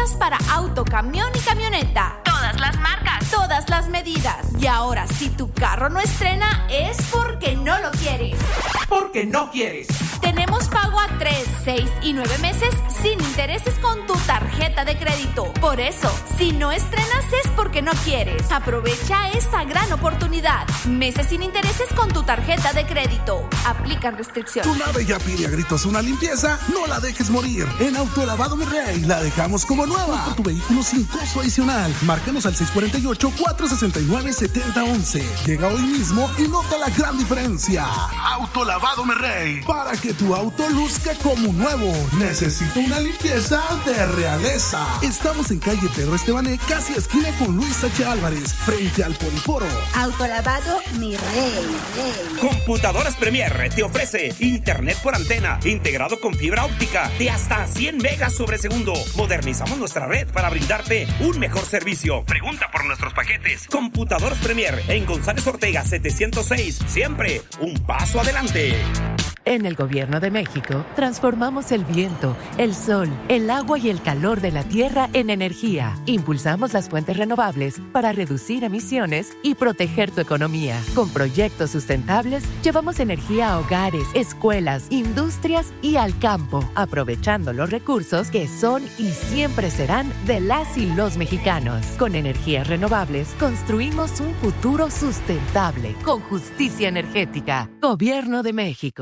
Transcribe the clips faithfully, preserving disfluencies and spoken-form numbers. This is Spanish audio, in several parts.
estrenas para auto, camión y camioneta. Todas las marcas, todas las medidas. Y ahora, si tu carro no estrena, es porque no lo quieres. Porque no quieres. Tenemos pago a tres, seis y nueve meses sin intereses con tu tarjeta de crédito. Por eso, si no estrenas es porque no quieres. Aprovecha esta gran oportunidad. Meses sin intereses con tu tarjeta de crédito. Aplican restricciones. Tu nave ya pide a gritos una limpieza. No la dejes morir. En Autolavado Mi Rey la dejamos como nueva. Por tu vehículo sin costo adicional. Márcanos al seis cuatro ocho, cuatro seis nueve, siete cero uno uno. Llega hoy mismo y nota la gran diferencia. Autolavado Mi Rey. Para que tu auto luzca como nuevo. Necesito una limpieza de realeza. Estamos en calle Pedro Estebané, casi esquina con Luis H. Álvarez, frente al Poliforo. Autolavado Mi Rey. Rey. Computadoras Premier te ofrece internet por antena integrado con fibra óptica de hasta cien megas sobre segundo. Modernizamos nuestra red para brindarte un mejor servicio. Pregunta por nuestros paquetes. Computadoras Premier en González Ortega setecientos seis. Siempre un paso adelante. En el Gobierno de México, transformamos el viento, el sol, el agua y el calor de la tierra en energía. Impulsamos las fuentes renovables para reducir emisiones y proteger tu economía. Con proyectos sustentables, llevamos energía a hogares, escuelas, industrias y al campo, aprovechando los recursos que son y siempre serán de las y los mexicanos. Con energías renovables, construimos un futuro sustentable, con justicia energética. Gobierno de México.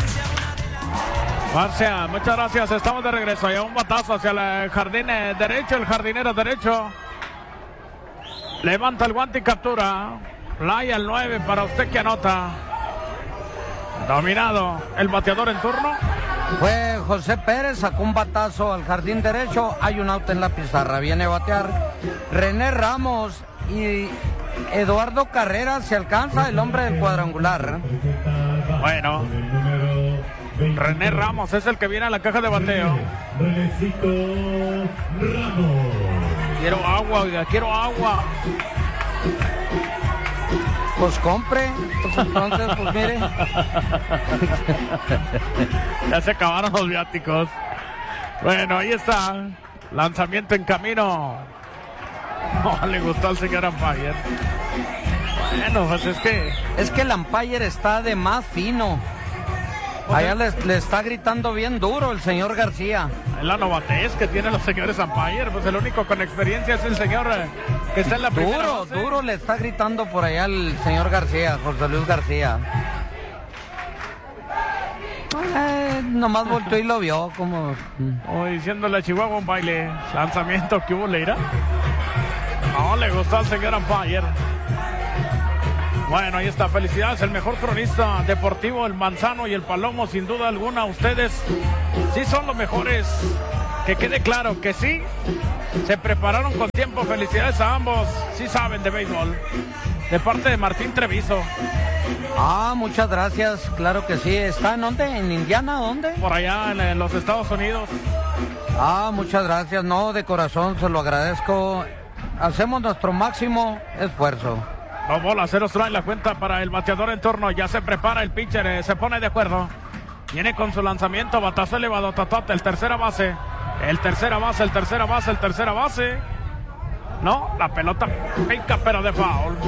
Marcia, muchas gracias. Estamos de regreso. Ya un batazo hacia el jardín derecho. El jardinero derecho levanta el guante y captura. Playa el nueve para usted que anota. Dominado el bateador en turno. Fue José Pérez, sacó un batazo al jardín derecho. Hay un out en la pizarra. Viene a batear René Ramos y Eduardo Carrera. Se alcanza el hombre del cuadrangular. Bueno, René Ramos es el que viene a la caja de bateo. Renécito Ramos. Quiero agua, oiga, quiero agua. Pues compre. Pues entonces, pues mire. Ya se acabaron los viáticos. Bueno, ahí está. Lanzamiento en camino. No le gustó al señor umpire. Bueno, pues es que... Es que el umpire está de más fino. Allá le, le está gritando bien duro el señor García. Es la novatez que tienen los señores umpire. Pues el único con experiencia es el señor eh, que está en la primera Duro, base. duro le está gritando por allá el señor García, José Luis García. Eh, nomás volteó y lo vio como... Como diciéndole a Chihuahua un baile. Lanzamiento que hubo, Leira. No le gustó al señor umpire. Bueno, ahí está, felicidades, el mejor cronista deportivo, el Manzano y el Palomo, sin duda alguna, ustedes sí son los mejores, que quede claro que sí, se prepararon con tiempo, felicidades a ambos, sí saben de béisbol, de parte de Martín Treviso. Ah, muchas gracias, claro que sí, ¿está en dónde? ¿En Indiana? ¿Dónde? Por allá en, en los Estados Unidos. Ah, muchas gracias, no, de corazón, se lo agradezco, hacemos nuestro máximo esfuerzo. Dos bolas, cero strike, la cuenta para el bateador en turno. Ya se prepara el pitcher, eh, se pone de acuerdo. Viene con su lanzamiento, batazo elevado, tatata, el tercera base. El tercera base, el tercera base, el tercera base. No, la pelota pica, pero de foul.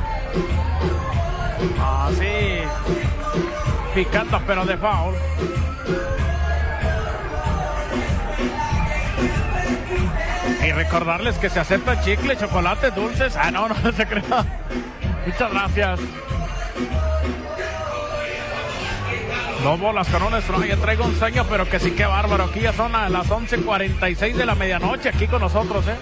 Así, picando, pero de foul. Y recordarles que se aceptan chicle, chocolate, dulces. Ah, no, no se crea. Muchas gracias. Dos bolas con un strike. Ya traigo un sueño, pero que sí, qué bárbaro. Aquí ya son a las once cuarenta y seis de la medianoche aquí con nosotros, ¿eh?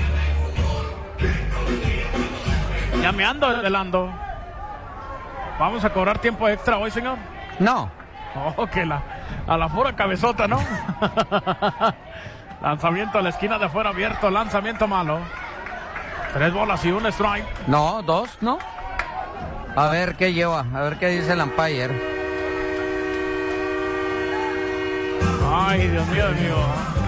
Ya me ando velando. ¿Vamos a cobrar tiempo extra hoy, señor? No. Oh, que la, a la pura cabezota, ¿no? Lanzamiento a la esquina de afuera abierto, lanzamiento malo. Tres bolas y un strike. No, dos, ¿no? A ver qué lleva, a ver qué dice el umpire. Ay, Dios mío, Dios mío.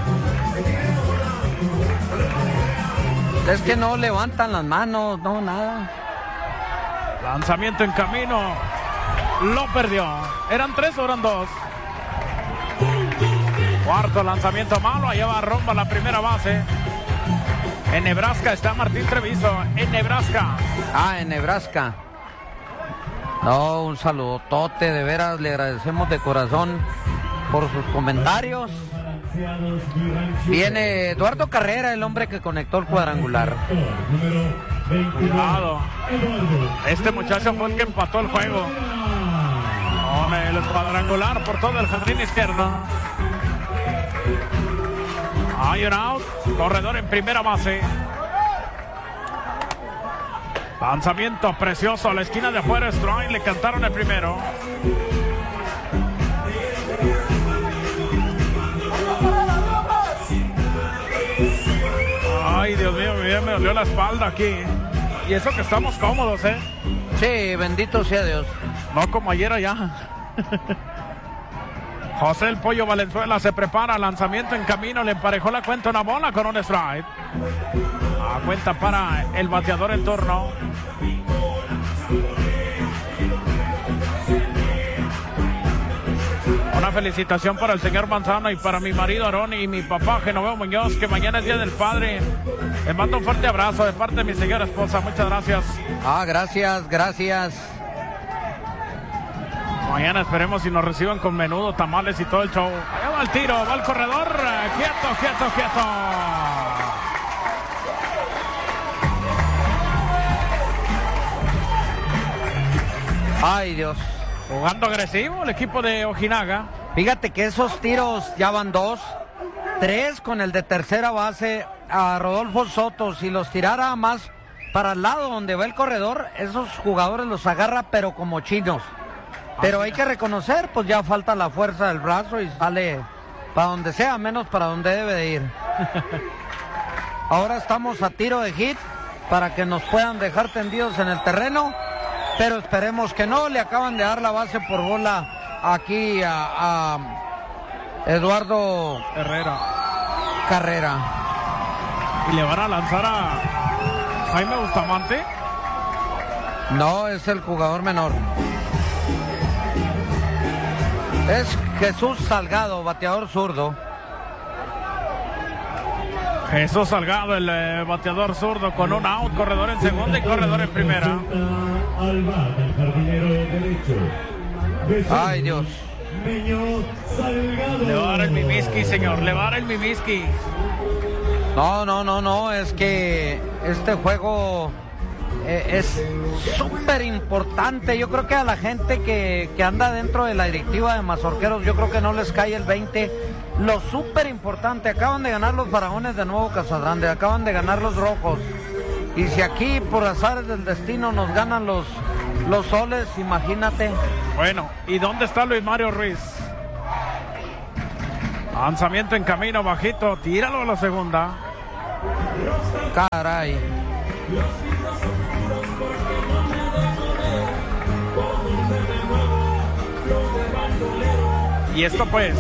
Es que no levantan las manos, no, nada. Lanzamiento en camino. Lo perdió. ¿Eran tres o eran dos? Cuarto lanzamiento malo, allá va rumbo a la primera base. En Nebraska está Martín Treviso, en Nebraska. Ah, en Nebraska. No, un saludotote, de veras, le agradecemos de corazón por sus comentarios. Viene Eduardo Carrera, el hombre que conectó el cuadrangular. Cuidado. Este muchacho fue el que empató el juego. Con el cuadrangular por todo el jardín izquierdo. Hay un out. Corredor en primera base. Lanzamiento precioso a la esquina de afuera. Strike. Le cantaron el primero. Ay, Dios mío, me dolió la espalda aquí. Y eso que estamos cómodos, ¿eh? Sí, bendito sea Dios. No como ayer allá. José el Pollo Valenzuela se prepara, lanzamiento en camino, le emparejó la cuenta una bola con un strike. A cuenta para el bateador en turno. Una felicitación para el señor Manzano y para mi marido Aarón y mi papá Genoveo Muñoz, que mañana es Día del Padre. Les mando un fuerte abrazo de parte de mi señora esposa. Muchas gracias. Ah, gracias, gracias. Mañana esperemos si nos reciban con menudo, tamales y todo el show. Allá va el tiro, va el corredor. Quieto, quieto, quieto. Ay, Dios. Jugando agresivo el equipo de Ojinaga. Fíjate que esos tiros ya van dos. Tres con el de tercera base a Rodolfo Soto. Si los tirara más para el lado donde va el corredor, esos jugadores los agarra pero como chinos. Pero hay que reconocer, pues ya falta la fuerza del brazo y sale para donde sea, menos para donde debe de ir. Ahora estamos a tiro de hit para que nos puedan dejar tendidos en el terreno, pero esperemos que no. Le acaban de dar la base por bola aquí a, a Eduardo Herrera Carrera. ¿Y le van a lanzar a Jaime Bustamante? No, es el jugador menor. Es Jesús Salgado, bateador zurdo. Jesús Salgado, el eh, bateador zurdo, con un out, corredor en segunda y corredor en primera. Ay, Dios. Le va a dar el mimiski, señor, le va a dar el mimiski. No, no, no, no, es que este juego eh, es súper importante. Yo creo que a la gente que, que anda dentro de la directiva de Mazorqueros, yo creo que no les cae el veinte. Lo súper importante, acaban de ganar los Faraones de Nuevo Casagrande, acaban de ganar los Rojos. Y si aquí por azares del destino nos ganan los, los Soles, imagínate. Bueno, ¿y dónde está Luis Mario Ruiz? Lanzamiento en camino, bajito, tíralo a la segunda. Caray. Y esto pues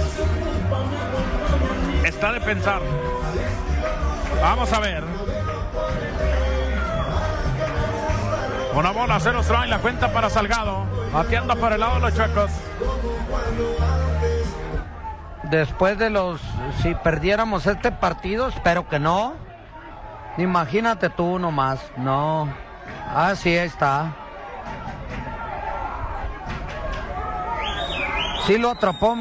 está de pensar. Vamos a ver. Una bola, cero strike, la cuenta para Salgado. Bateando por el lado de los Chuecos. Después de los... Si perdiéramos este partido, espero que no. Imagínate tú nomás. No. Ah, sí, ahí está. Sí lo atrapó.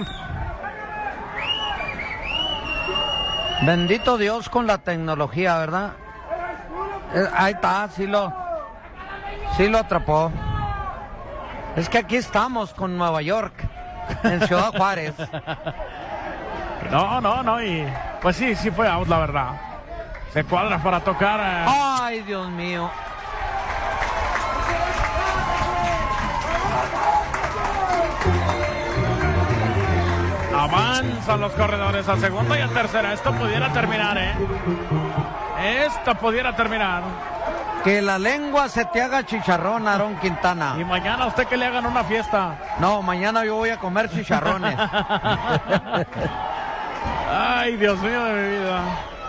Bendito Dios con la tecnología, ¿verdad? Eh, ahí está, sí lo... Sí lo atrapó. Es que aquí estamos con Nueva York, en Ciudad Juárez. No, no, no, y pues sí, sí fue out, la verdad. Se cuadra para tocar. Eh. Ay, Dios mío. Avanzan los corredores a segunda y a tercera. Esto pudiera terminar, ¿eh? Esto pudiera terminar. Que la lengua se te haga chicharrón, Aarón Quintana. Y mañana a usted que le hagan una fiesta. No, mañana yo voy a comer chicharrones. Ay, Dios mío de mi vida.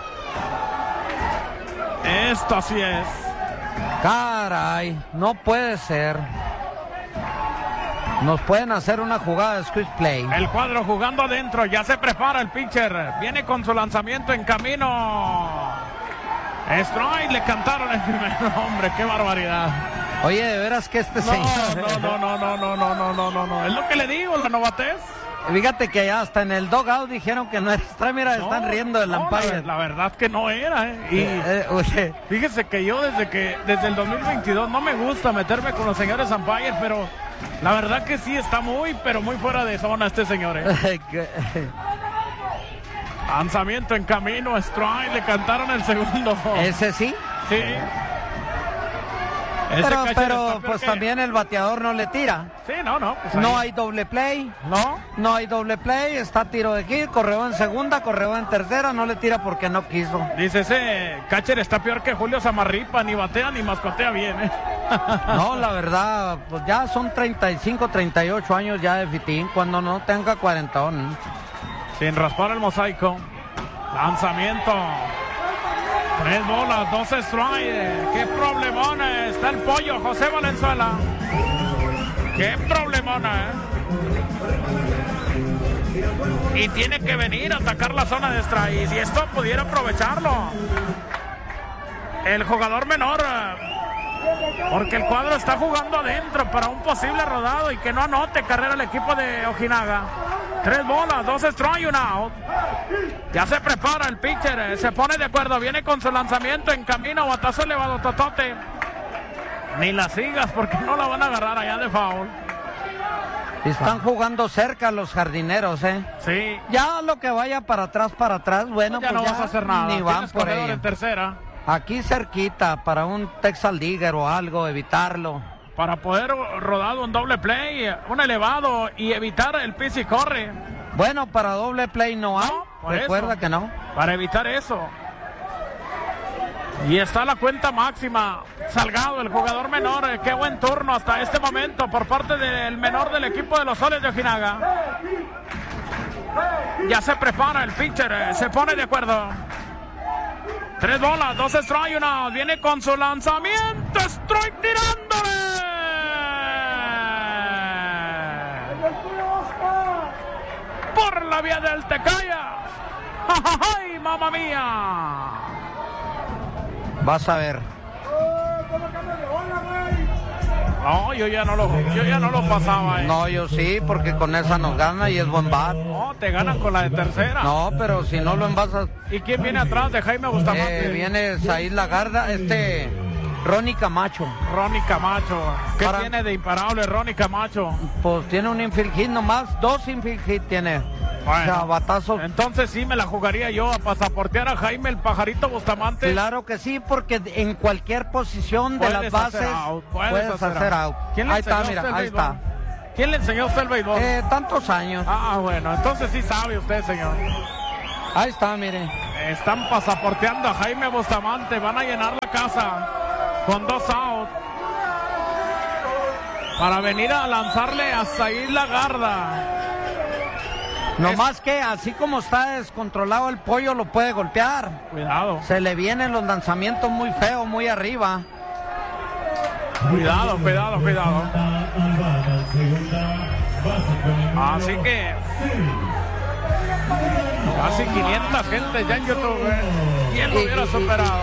Esto así es. Caray, no puede ser. Nos pueden hacer una jugada de squeeze play. El cuadro jugando adentro, ya se prepara el pitcher. Viene con su lanzamiento en camino. Strike, le cantaron el primero, hombre, qué barbaridad. Oye, de veras que este no, señor... No, no, no, no, no, no, no, no, no. Es lo que le digo, la novatez. Fíjate que hasta en el dugout dijeron que no era strike, mira, no, están riendo del no, umpire. La, la verdad que no era, ¿eh? Y eh, eh, oye. Fíjese que yo desde que desde el dos mil veintidós no me gusta meterme con los señores umpire, pero la verdad que sí está muy, pero muy fuera de zona este señor, ¿eh? Lanzamiento en camino, strike, le cantaron el segundo. ¿Ese sí? Sí. Pero, pero pues que... también el bateador no le tira. Sí, no, no. Pues no hay doble play. No. No hay doble play, está tiro de hit, correo en segunda, correo en tercera, no le tira porque no quiso. Dice ese catcher está peor que Julio Zamarripa, ni batea ni mascotea bien, ¿eh? No, la verdad, pues ya son treinta y cinco, treinta y ocho años ya de fitín, cuando no tenga cuarenta. Sin raspar el mosaico. Lanzamiento. Tres bolas, dos strikes. Qué problemona está el pollo, José Valenzuela. Qué problemona, ¿eh? Y tiene que venir a atacar la zona de strikes. Y esto pudiera aprovecharlo el jugador menor, porque el cuadro está jugando adentro para un posible rodado y que no anote carrera el equipo de Ojinaga. Tres bolas, dos strikes y un out. Ya se prepara el pitcher, se pone de acuerdo, viene con su lanzamiento en camino, batazo elevado, totote. Ni la sigas porque no la van a agarrar allá de foul. Están jugando cerca los jardineros, ¿eh? Sí. Ya lo que vaya para atrás, para atrás, bueno, ya pues no ya vas a hacer nada. Ni van por ahí. En tercera. Aquí cerquita, para un Texas Leaguer o algo, evitarlo. Para poder rodar un doble play, un elevado y evitar el pis y corre. Bueno, para doble play no hay. No, recuerda eso. que no. Para evitar eso. Y está la cuenta máxima. Salgado, el jugador menor. Eh, qué buen turno hasta este momento por parte del menor del equipo de los Soles de Ojinaga. Ya se prepara el pitcher, eh, se pone de acuerdo. Tres bolas, dos strike, una. Viene con su lanzamiento. Strike tirándole. Por la vía del Tecaya. ¡Ay, mamá mía! Vas a ver. No, yo ya no lo, yo ya no lo pasaba. Eh. No, yo sí, porque con esa nos gana y es buen bat. No, te ganan con la de tercera. No, pero si no lo envasas. ¿Y quién viene atrás de Jaime Bustamante? Eh, viene Said Lagarda, este Ronnie Camacho. Ronnie Camacho. ¿Qué Para... tiene de imparable Ronnie Camacho? Pues tiene un infield hit nomás, dos infield hit tiene. Bueno, o sea, batazo. Entonces sí me la jugaría yo a pasaportear a Jaime el Pajarito Bustamante. Claro que sí, porque en cualquier posición de las bases hacer out, puedes, puedes hacer, hacer out. ¿Quién le ahí está, mira, ahí está. ¿ Quién le enseñó a usted el béisbol? Eh, tantos años. Ah, bueno, entonces sí sabe usted, señor. Ahí está, mire. Están pasaporteando a Jaime Bustamante, van a llenar la casa con dos outs para venir a lanzarle a Said Lagarda. No es... más que así como está descontrolado el pollo, lo puede golpear. Cuidado. Se le vienen los lanzamientos muy feos, muy arriba. Cuidado, cuidado, cuidado. Así que casi quinientas gentes ya en YouTube. ¿eh? ¿Quién lo hubiera superado?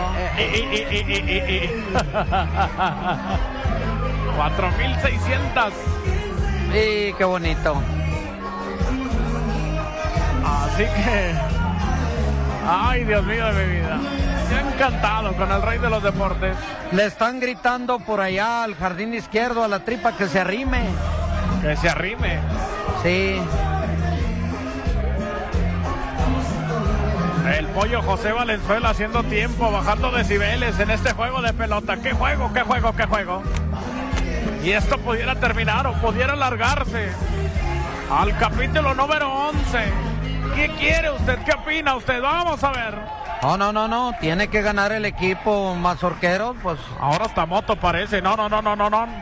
cuatro mil seiscientas. Y qué bonito. Así que, ay, Dios mío de mi vida. Yo encantado con el rey de los deportes. Le están gritando por allá al jardín izquierdo, a la tripa, que se arrime. Que se arrime. Sí. El pollo José Valenzuela haciendo tiempo, bajando decibeles en este juego de pelota. ¡Qué juego, qué juego, qué juego! Y esto pudiera terminar o pudiera alargarse al capítulo número once. ¿Qué quiere usted? ¿Qué opina usted? Vamos a ver. No, no, no, no. Tiene que ganar el equipo mazorquero, pues. Ahora hasta moto parece. No, no, no, no, no, no.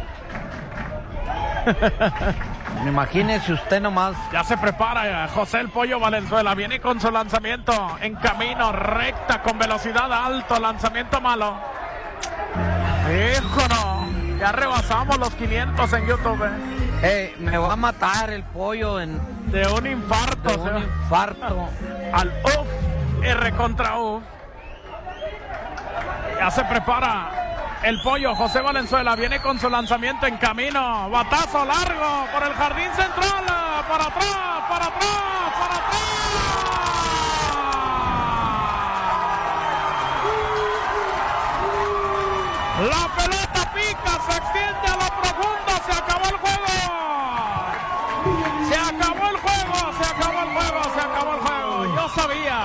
Imagínese usted nomás. Ya se prepara José el Pollo Valenzuela. Viene con su lanzamiento en camino, recta, con velocidad alto. Lanzamiento malo. Hijo, no. Ya rebasamos los quinientos en YouTube. Eh, me va a matar el pollo en... De un infarto. De un ¿sí? infarto. Al U F, R contra U F. Ya se prepara el pollo. José Valenzuela viene con su lanzamiento en camino. Batazo largo por el jardín central. Para atrás, para atrás, para atrás. La pelota pica, se extiende a la profunda. Se acabó el juego. Se acabó el juego, se acabó el juego, se acabó el juego. Yo sabía.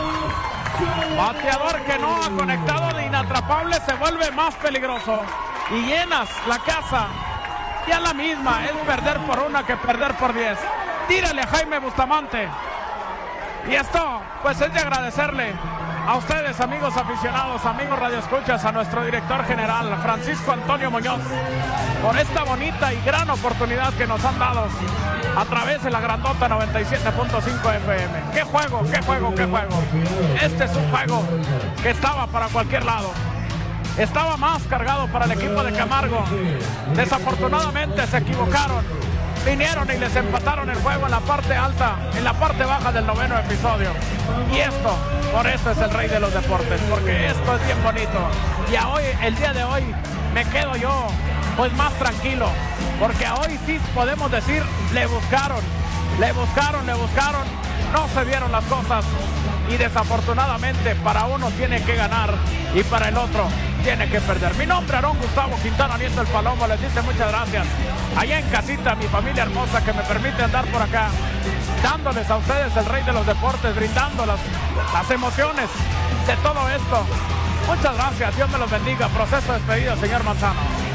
Bateador que no ha conectado de inatrapable se vuelve más peligroso. Y llenas la casa. Ya la misma, es perder por una que perder por diez. Tírale a Jaime Bustamante. Y esto, pues es de agradecerle a ustedes, amigos aficionados, amigos radioescuchas, a nuestro director general, Francisco Antonio Muñoz, por esta bonita y gran oportunidad que nos han dado a través de la grandota noventa y siete punto cinco F M. ¡Qué juego, qué juego, qué juego! Este es un juego que estaba para cualquier lado. Estaba más cargado para el equipo de Camargo. Desafortunadamente se equivocaron. Vinieron y les empataron el juego en la parte alta, en la parte baja del noveno episodio. Y esto, por eso es el rey de los deportes, porque esto es bien bonito. Y a hoy, el día de hoy, me quedo yo pues más tranquilo, porque a hoy sí podemos decir, le buscaron, le buscaron, le buscaron, no se vieron las cosas. Y desafortunadamente para uno tiene que ganar y para el otro tiene que perder. Mi nombre es Aarón Gustavo Quintana Nieto el Palomo, les dice muchas gracias. Allá en casita, mi familia hermosa que me permite andar por acá, dándoles a ustedes el rey de los deportes, brindando las, las emociones de todo esto. Muchas gracias, Dios me los bendiga. Proceso de despedida, señor Manzano.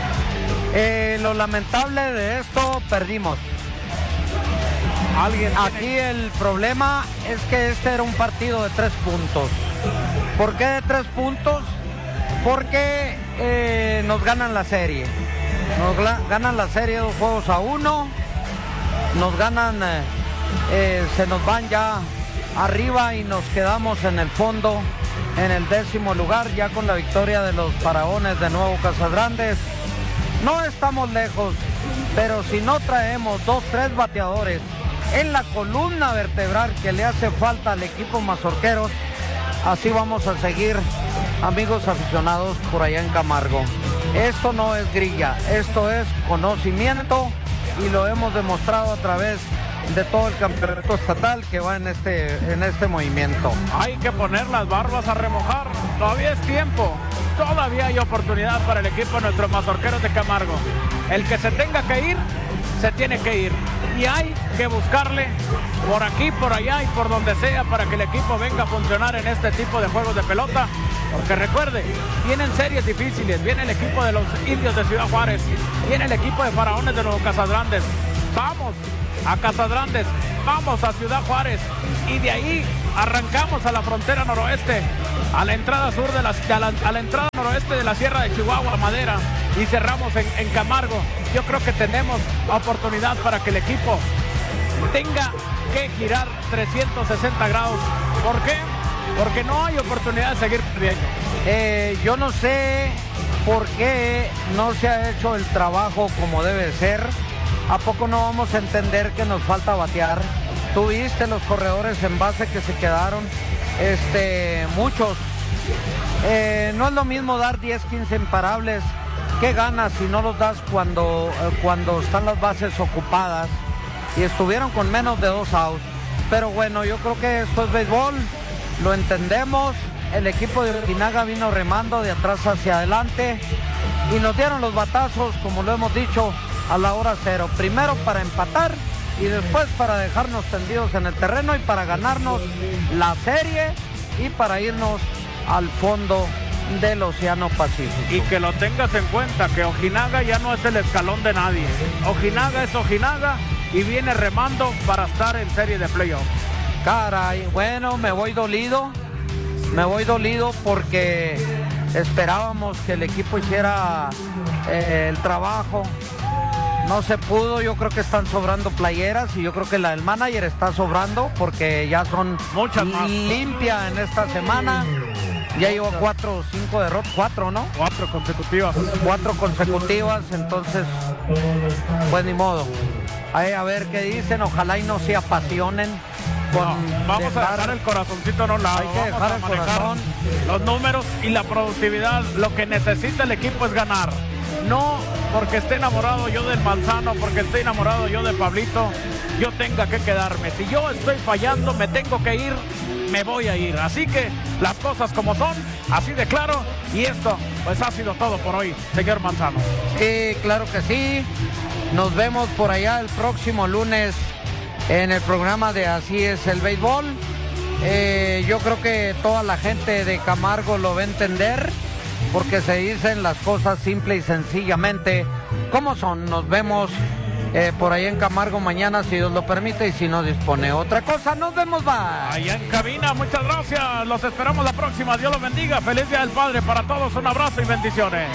Eh, lo lamentable de esto, perdimos. ¿Alguien Aquí tiene... el problema es que este era un partido de tres puntos. ¿Por qué de tres puntos? Porque eh, nos ganan la serie. Nos ganan la serie dos juegos a uno. Nos ganan, eh, eh, se nos van ya arriba y nos quedamos en el fondo, en el décimo lugar, ya con la victoria de los Faraones de Nuevo Casagrandes. No estamos lejos, pero si no traemos dos, tres bateadores en la columna vertebral que le hace falta al equipo mazorqueros, así vamos a seguir, amigos aficionados por allá en Camargo. Esto no es grilla, esto es conocimiento y lo hemos demostrado a través de todo el campeonato estatal que va en este, en este movimiento. Hay que poner las barbas a remojar, todavía es tiempo, todavía hay oportunidad para el equipo de nuestros mazorqueros de Camargo. El que se tenga que ir, se tiene que ir. Y hay que buscarle por aquí, por allá y por donde sea para que el equipo venga a funcionar en este tipo de juegos de pelota. Porque recuerde, vienen series difíciles, viene el equipo de los Indios de Ciudad Juárez, viene el equipo de Faraones de Nuevo Casagrandes. Vamos a Casagrandes, vamos a Ciudad Juárez y de ahí arrancamos a la frontera noroeste, a la entrada sur de la, a la, a la entrada noroeste de la Sierra de Chihuahua, Madera, y cerramos en, en Camargo. Yo creo que tenemos oportunidad para que el equipo tenga que girar trescientos sesenta grados. ¿Por qué? Porque no hay oportunidad de seguir perdiendo. Eh, yo no sé por qué no se ha hecho el trabajo como debe ser. ¿A poco no vamos a entender que nos falta batear? Tú viste los corredores en base que se quedaron, este, muchos. Eh, no es lo mismo dar diez, quince imparables. ¿Qué ganas si no los das cuando, eh, cuando están las bases ocupadas? Y estuvieron con menos de dos outs. Pero bueno, yo creo que esto es béisbol, lo entendemos. El equipo de Ojinaga vino remando de atrás hacia adelante y nos dieron los batazos, como lo hemos dicho, a la hora cero. Primero para empatar y después para dejarnos tendidos en el terreno y para ganarnos la serie y para irnos al fondo del Océano Pacífico. Y que lo tengas en cuenta, que Ojinaga ya no es el escalón de nadie. Ojinaga es Ojinaga y viene remando para estar en serie de playoff. Caray, bueno, me voy dolido, me voy dolido porque esperábamos que el equipo hiciera eh, el trabajo. No se pudo, yo creo que están sobrando playeras y yo creo que la del manager está sobrando porque ya son muchas más limpias en esta semana. Ya llevo cuatro o cinco derrotas, cuatro, ¿no? Cuatro consecutivas. Cuatro consecutivas, entonces Pues ni modo. Ay, a ver qué dicen, ojalá y no se apasionen. Con no, vamos dejar, a dejar el corazoncito en un lado. Hay que dejar el corazón. Los números y la productividad. Lo que necesita el equipo es ganar. No porque esté enamorado yo del Manzano, porque esté enamorado yo de Pablito, yo tenga que quedarme. Si yo estoy fallando, me tengo que ir, me voy a ir. Así que las cosas como son, así de claro. Y esto, pues ha sido todo por hoy, señor Manzano. Sí, claro que sí. Nos vemos por allá el próximo lunes en el programa de Así es el Béisbol. Eh, yo creo que toda la gente de Camargo lo va a entender, porque se dicen las cosas simple y sencillamente como son. Nos vemos eh, por ahí en Camargo mañana, si Dios lo permite, y si no dispone otra cosa. Nos vemos, bye. Allá en cabina, muchas gracias. Los esperamos la próxima. Dios los bendiga. Feliz Día del Padre para todos. Un abrazo y bendiciones.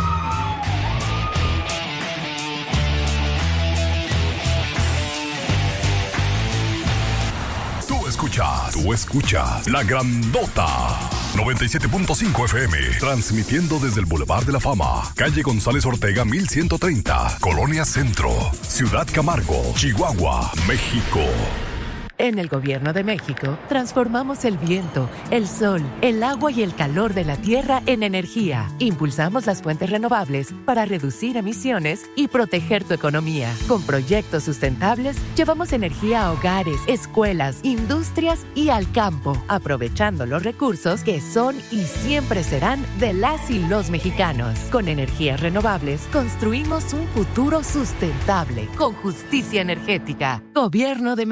Escuchas, tú escuchas La Grandota noventa y siete punto cinco F M, transmitiendo desde el Boulevard de la Fama, calle González Ortega mil ciento treinta, Colonia Centro, Ciudad Camargo, Chihuahua, México. En el Gobierno de México, transformamos el viento, el sol, el agua y el calor de la tierra en energía. Impulsamos las fuentes renovables para reducir emisiones y proteger tu economía. Con proyectos sustentables, llevamos energía a hogares, escuelas, industrias y al campo, aprovechando los recursos que son y siempre serán de las y los mexicanos. Con energías renovables, construimos un futuro sustentable, con justicia energética. Gobierno de México.